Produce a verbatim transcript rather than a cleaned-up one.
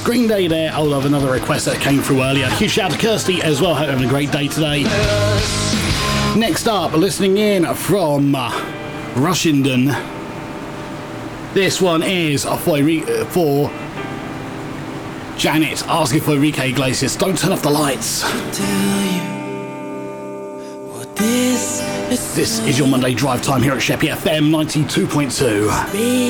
Green Day there. I love another request that came through earlier. Huge shout out to Kirsty as well. Hope you're having a great day today. Next up, listening in from uh, Rushington. This one is for, for Janet asking for Enrique Iglesias. Don't turn off the lights. This is your Monday drive time here at Sheppey F M ninety-two point two.